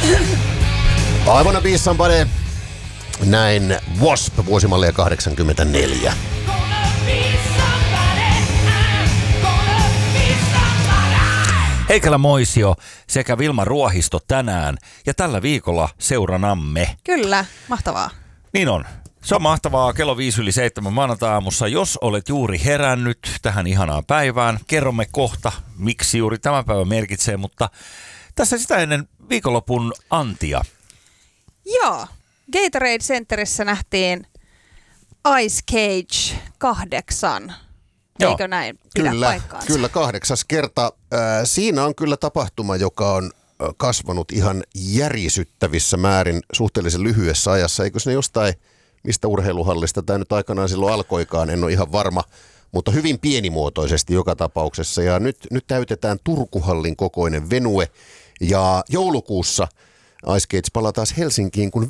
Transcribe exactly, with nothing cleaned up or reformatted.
I wanna be somebody. Näin W A S P vuosimallia kahdeksankymmentäneljä. Heikkälä Moisio sekä Vilma Ruohisto tänään ja tällä viikolla seuranamme. Kyllä, mahtavaa. Niin on. Se on mahtavaa. Kello viisi yli seitsemän maanantai-aamussa. Jos olet juuri herännyt tähän ihanaan päivään, kerromme kohta, miksi juuri tämä päivä merkitsee, mutta tässä sitä ennen viikonlopun antia. Joo. Gatorade Centerissä nähtiin Ice Cage kahdeksan. Joo. Eikö näin pidä Kyllä, paikkaansa? kyllä kahdeksas kerta. Äh, siinä on kyllä tapahtuma, joka on äh, kasvanut ihan järisyttävissä määrin suhteellisen lyhyessä ajassa. Eikö se ne jostain, mistä urheiluhallista tämä nyt aikanaan silloin alkoikaan, en ole ihan varma, mutta hyvin pienimuotoisesti joka tapauksessa. Ja nyt, nyt täytetään Turkuhallin kokoinen venue ja joulukuussa Ice Cage palaa taas Helsinkiin, kun